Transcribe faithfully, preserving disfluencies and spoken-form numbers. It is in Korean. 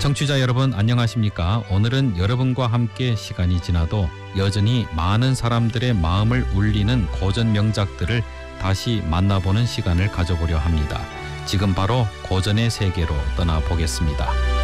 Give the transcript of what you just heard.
청취자 여러분 안녕하십니까? 오늘은 여러분과 함께 시간이 지나도 여전히 많은 사람들의 마음을 울리는 고전 명작들을 다시 만나보는 시간을 가져보려 합니다. 지금 바로 고전의 세계로 떠나보겠습니다.